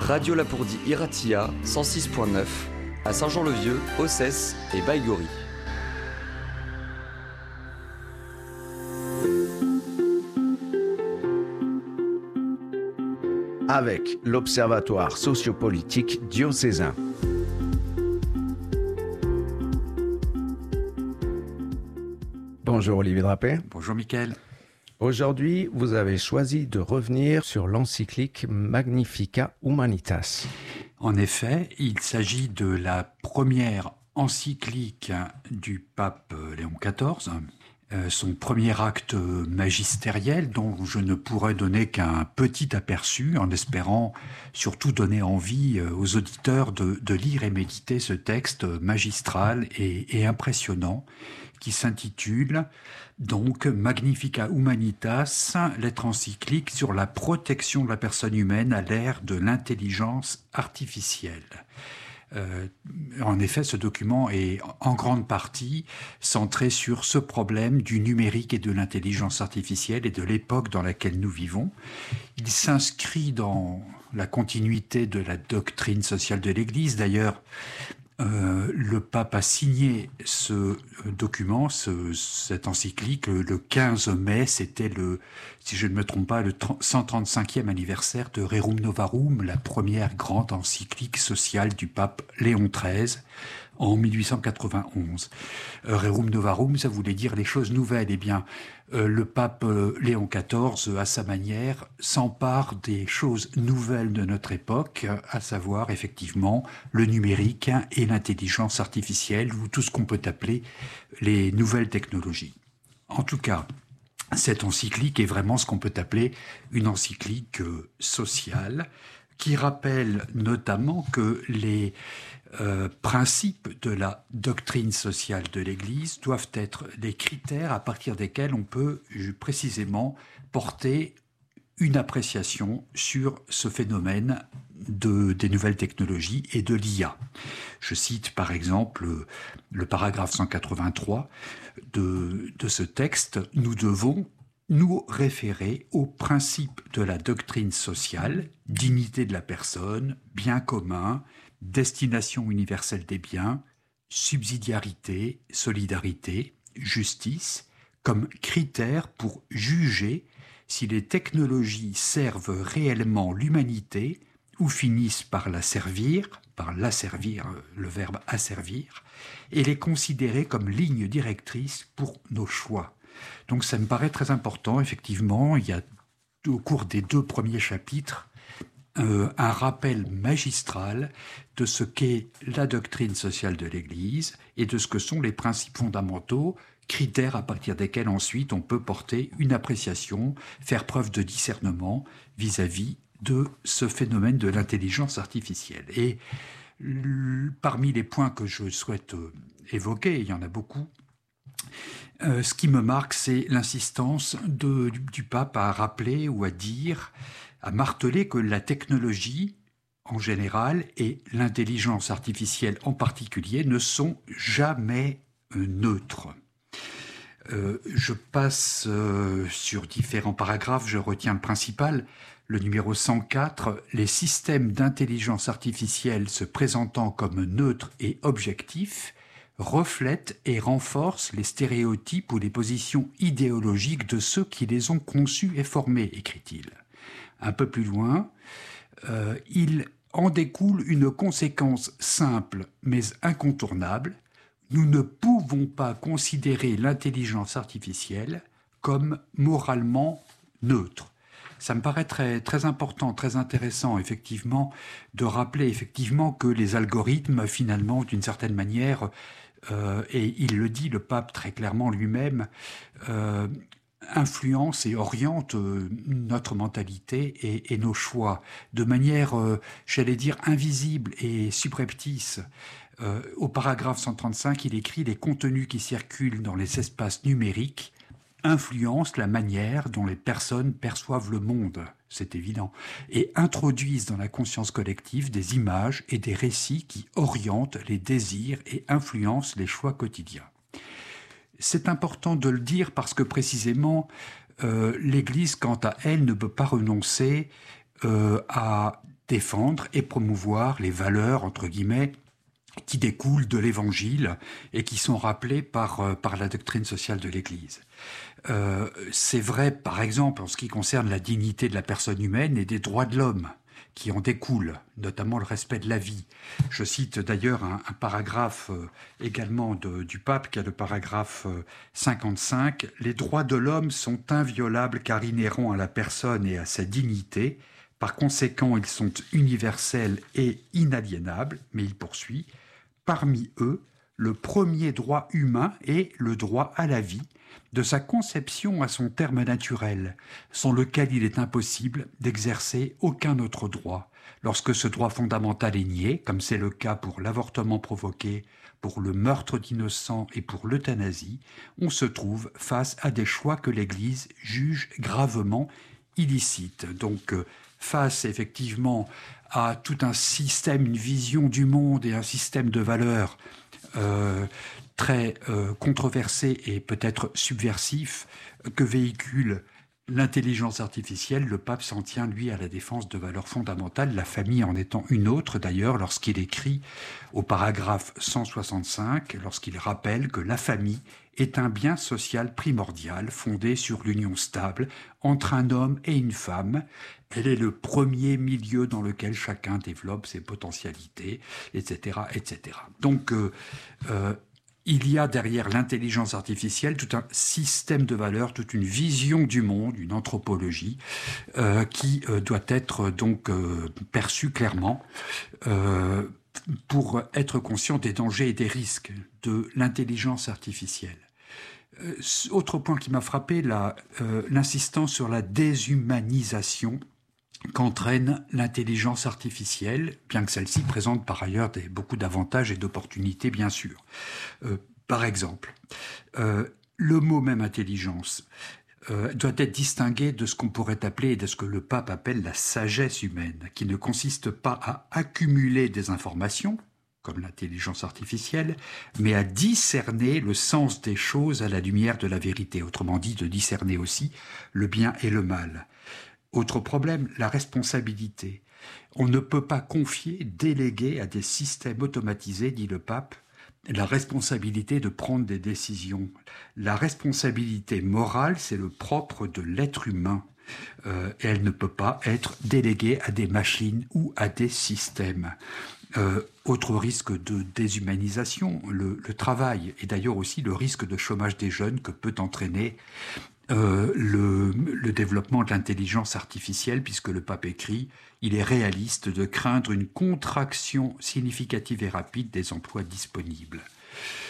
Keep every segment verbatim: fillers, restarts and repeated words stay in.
Radio Lapourdie Iratia cent six point neuf à Saint-Jean-le-Vieux, Ossès et Baïgorry. Avec l'Observatoire sociopolitique diocésain. Bonjour Olivier Drapé. Bonjour Mickaël. Aujourd'hui, vous avez choisi de revenir sur l'encyclique Magnificat Humanitas. En effet, il s'agit de la première encyclique du pape Léon quatorze, euh, son premier acte magistériel dont je ne pourrais donner qu'un petit aperçu en espérant surtout donner envie aux auditeurs de, de lire et méditer ce texte magistral et, et impressionnant qui s'intitule donc Magnificat Humanitas, lettre encyclique sur la protection de la personne humaine à l'ère de l'intelligence artificielle. Euh, en effet, ce document est en grande partie centré sur ce problème du numérique et de l'intelligence artificielle et de l'époque dans laquelle nous vivons. Il s'inscrit dans la continuité de la doctrine sociale de l'Église. D'ailleurs, Euh, le pape a signé ce document, ce, cette encyclique, le, le quinze mai, c'était le, si je ne me trompe pas, le cent trente-cinquième anniversaire de Rerum Novarum, la première grande encyclique sociale du pape Léon treize, en mille huit cent quatre-vingt-onze. Euh, Rerum Novarum, ça voulait dire les choses nouvelles. Eh bien, euh, le pape euh, Léon quatorze, à sa manière, s'empare des choses nouvelles de notre époque, à savoir effectivement le numérique et l'intelligence artificielle, ou tout ce qu'on peut appeler les nouvelles technologies. En tout cas, cette encyclique est vraiment ce qu'on peut appeler une encyclique euh, sociale, qui rappelle notamment que les euh, principes de la doctrine sociale de l'Église doivent être des critères à partir desquels on peut précisément porter une appréciation sur ce phénomène de, des nouvelles technologies et de l'I A. Je cite par exemple le, le paragraphe cent quatre-vingt-trois de, de ce texte. Nous devons nous référer aux principes de la doctrine sociale, dignité de la personne, bien commun, destination universelle des biens, subsidiarité, solidarité, justice, comme critères pour juger si les technologies servent réellement l'humanité ou finissent par la servir, par l'asservir, le verbe asservir, et les considérer comme ligne directrice pour nos choix. Donc ça me paraît très important, effectivement, il y a au cours des deux premiers chapitres euh, un rappel magistral de ce qu'est la doctrine sociale de l'Église et de ce que sont les principes fondamentaux, critères à partir desquels ensuite on peut porter une appréciation, faire preuve de discernement vis-à-vis de ce phénomène de l'intelligence artificielle. Et l- parmi les points que je souhaite euh, évoquer, il y en a beaucoup, Euh, ce qui me marque, c'est l'insistance de, du, du pape à rappeler ou à dire, à marteler que la technologie en général et l'intelligence artificielle en particulier ne sont jamais euh, neutres. Euh, je passe euh, sur différents paragraphes, je retiens le principal, le numéro cent quatre, les systèmes d'intelligence artificielle se présentant comme neutres et objectifs reflètent et renforcent les stéréotypes ou les positions idéologiques de ceux qui les ont conçus et formés, écrit-il. Un peu plus loin, euh, il en découle une conséquence simple mais incontournable. Nous ne pouvons pas considérer l'intelligence artificielle comme moralement neutre. Ça me paraît très, très important, très intéressant, effectivement, de rappeler effectivement que les algorithmes, finalement, d'une certaine manière, euh, et il le dit, le pape, très clairement lui-même, euh, influencent et orientent euh, notre mentalité et, et nos choix de manière, euh, j'allais dire, invisible et subreptice. Euh, au paragraphe cent trente-cinq, il écrit « Les contenus qui circulent dans les espaces numériques influencent la manière dont les personnes perçoivent le monde, c'est évident, et introduisent dans la conscience collective des images et des récits qui orientent les désirs et influencent les choix quotidiens. » C'est important de le dire parce que précisément, euh, l'Église, quant à elle, ne peut pas renoncer euh, à défendre et promouvoir les valeurs, entre guillemets, qui découlent de l'Évangile et qui sont rappelées par, euh, par la doctrine sociale de l'Église. Euh, c'est vrai, par exemple, en ce qui concerne la dignité de la personne humaine et des droits de l'homme qui en découlent, notamment le respect de la vie. Je cite d'ailleurs un, un paragraphe euh, également de, du pape, qui est le paragraphe euh, cinquante-cinq. « Les droits de l'homme sont inviolables car inhérents à la personne et à sa dignité. Par conséquent, ils sont universels et inaliénables. » Mais il poursuit. Parmi eux, le premier droit humain est le droit à la vie, de sa conception à son terme naturel, sans lequel il est impossible d'exercer aucun autre droit. Lorsque ce droit fondamental est nié, comme c'est le cas pour l'avortement provoqué, pour le meurtre d'innocents et pour l'euthanasie, on se trouve face à des choix que l'Église juge gravement illicites. Donc, face effectivement à tout un système, une vision du monde et un système de valeurs euh, très euh, controversé et peut-être subversif que véhicule l'intelligence artificielle, le pape s'en tient, lui, à la défense de valeurs fondamentales, la famille en étant une autre, d'ailleurs, lorsqu'il écrit au paragraphe cent soixante-cinq, lorsqu'il rappelle que la famille est un bien social primordial fondé sur l'union stable entre un homme et une femme. Elle est le premier milieu dans lequel chacun développe ses potentialités, et cetera, et cetera. Donc, euh, euh, il y a derrière l'intelligence artificielle tout un système de valeurs, toute une vision du monde, une anthropologie euh, qui euh, doit être donc euh, perçue clairement euh, pour être conscient des dangers et des risques de l'intelligence artificielle. Euh, autre point qui m'a frappé, la, euh, l'insistance sur la déshumanisation qu'entraîne l'intelligence artificielle, bien que celle-ci présente par ailleurs des, beaucoup d'avantages et d'opportunités, bien sûr. Euh, par exemple, euh, le mot même intelligence euh, doit être distingué de ce qu'on pourrait appeler, et de ce que le pape appelle la sagesse humaine, qui ne consiste pas à accumuler des informations, comme l'intelligence artificielle, mais à discerner le sens des choses à la lumière de la vérité, autrement dit, de discerner aussi le bien et le mal. Autre problème, la responsabilité. On ne peut pas confier, déléguer à des systèmes automatisés, dit le pape, la responsabilité de prendre des décisions. La responsabilité morale, c'est le propre de l'être humain. Euh, et elle ne peut pas être déléguée à des machines ou à des systèmes. Euh, autre risque de déshumanisation, le, le travail, et d'ailleurs aussi le risque de chômage des jeunes que peut entraîner Euh, le, le développement de l'intelligence artificielle, puisque le pape écrit « Il est réaliste de craindre une contraction significative et rapide des emplois disponibles euh, ».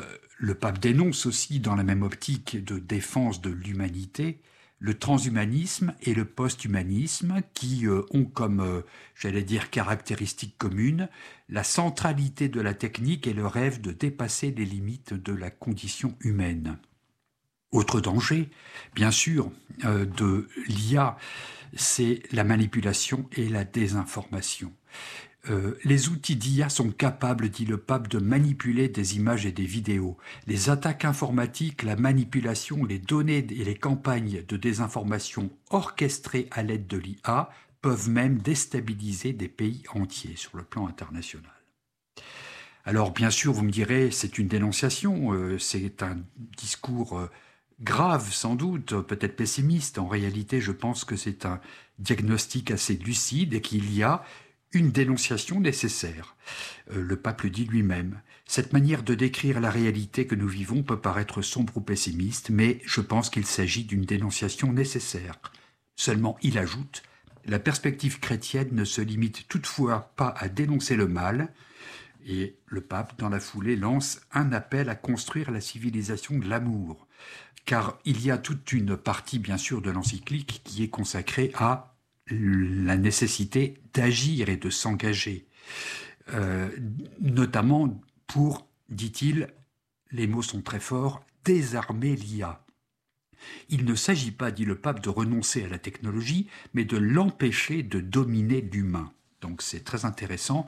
Le pape dénonce aussi, dans la même optique de défense de l'humanité, le transhumanisme et le post-humanisme qui euh, ont comme, euh, j'allais dire, caractéristique commune la centralité de la technique et le rêve de dépasser les limites de la condition humaine. Autre danger, bien sûr, euh, de l'I A, c'est la manipulation et la désinformation. Euh, les outils d'I A sont capables, dit le pape, de manipuler des images et des vidéos. Les attaques informatiques, la manipulation, les données et les campagnes de désinformation orchestrées à l'aide de l'I A peuvent même déstabiliser des pays entiers sur le plan international. Alors, bien sûr, vous me direz, c'est une dénonciation, euh, c'est un discours euh, grave, sans doute, peut-être pessimiste. En réalité, je pense que c'est un diagnostic assez lucide et qu'il y a une dénonciation nécessaire. Euh, le pape le dit lui-même. Cette manière de décrire la réalité que nous vivons peut paraître sombre ou pessimiste, mais je pense qu'il s'agit d'une dénonciation nécessaire. Seulement, il ajoute, la perspective chrétienne ne se limite toutefois pas à dénoncer le mal, et le pape, dans la foulée, lance un appel à construire la civilisation de l'amour. Car il y a toute une partie, bien sûr, de l'encyclique qui est consacrée à la nécessité d'agir et de s'engager, euh, notamment pour, dit-il, les mots sont très forts, désarmer l'I A. Il ne s'agit pas, dit le pape, de renoncer à la technologie, mais de l'empêcher de dominer l'humain. Donc c'est très intéressant.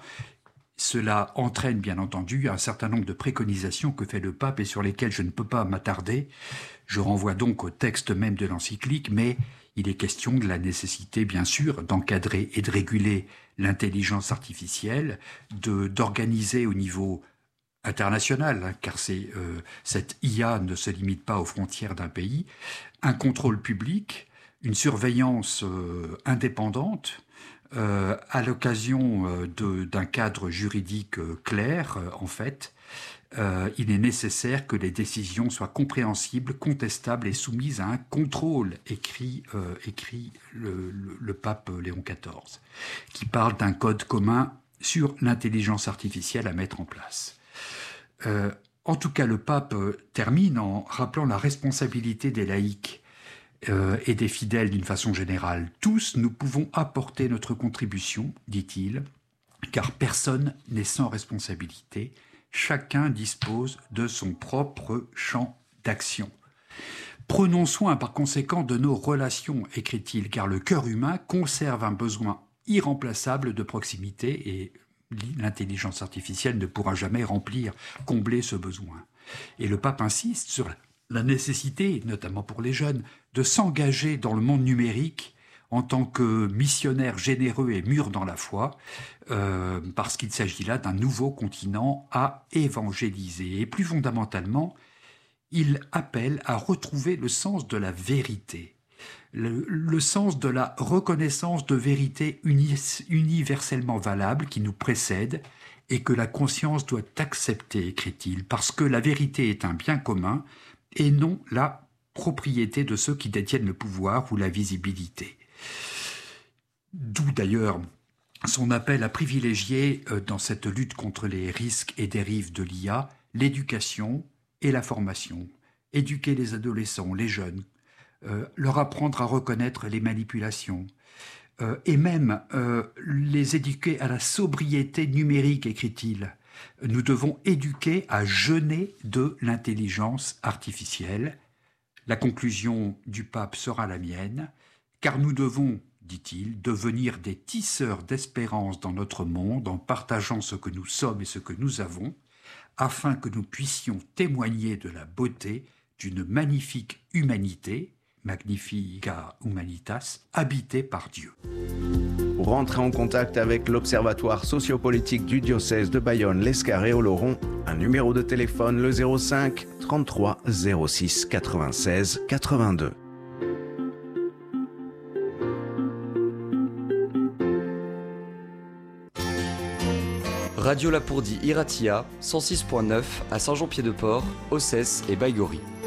Cela entraîne bien entendu un certain nombre de préconisations que fait le pape et sur lesquelles je ne peux pas m'attarder. Je renvoie donc au texte même de l'encyclique, mais Il est question de la nécessité, bien sûr, d'encadrer et de réguler l'intelligence artificielle, de, d'organiser au niveau international, hein, car c'est, euh, cette I A ne se limite pas aux frontières d'un pays, un contrôle public, une surveillance euh, indépendante, euh, à l'occasion euh, de, d'un cadre juridique euh, clair, euh, en fait. Euh, il est nécessaire que les décisions soient compréhensibles, contestables et soumises à un contrôle, écrit, euh, écrit le, le, le pape Léon quatorze, qui parle d'un code commun sur l'intelligence artificielle à mettre en place. Euh, en tout cas, le pape termine en rappelant la responsabilité des laïcs euh, et des fidèles d'une façon générale. Tous, nous pouvons apporter notre contribution, dit-il, car personne n'est sans responsabilité. Chacun dispose de son propre champ d'action. Prenons soin par conséquent de nos relations, écrit-il, car le cœur humain conserve un besoin irremplaçable de proximité et l'intelligence artificielle ne pourra jamais remplir, combler ce besoin. Et le pape insiste sur la nécessité, notamment pour les jeunes, de s'engager dans le monde numérique en tant que missionnaire généreux et mûr dans la foi, euh, parce qu'il s'agit là d'un nouveau continent à évangéliser. Et plus fondamentalement, il appelle à retrouver le sens de la vérité, le, le sens de la reconnaissance de vérité uni, universellement valable qui nous précède et que la conscience doit accepter, écrit-il, parce que la vérité est un bien commun et non la propriété de ceux qui détiennent le pouvoir ou la visibilité. D'où d'ailleurs son appel à privilégier euh, dans cette lutte contre les risques et dérives de l'I A, l'éducation et la formation. Éduquer les adolescents, les jeunes, euh, leur apprendre à reconnaître les manipulations, euh, et même euh, les éduquer à la sobriété numérique, écrit-il. Nous devons éduquer à jeûner de l'intelligence artificielle. La conclusion du pape sera la mienne, car nous devons, dit-il, devenir des tisseurs d'espérance dans notre monde en partageant ce que nous sommes et ce que nous avons, afin que nous puissions témoigner de la beauté d'une magnifique humanité, Magnifica Humanitas, habitée par Dieu. Pour rentrer en contact avec l'Observatoire sociopolitique du diocèse de Bayonne, l'Escar et Oloron, un numéro de téléphone, le zéro cinq trente-trois zéro six quatre-vingt-seize quatre-vingt-deux. Radio Lapourdie Iratia, cent six point neuf à Saint-Jean-Pied-de-Port, Ossès et Baïgorry.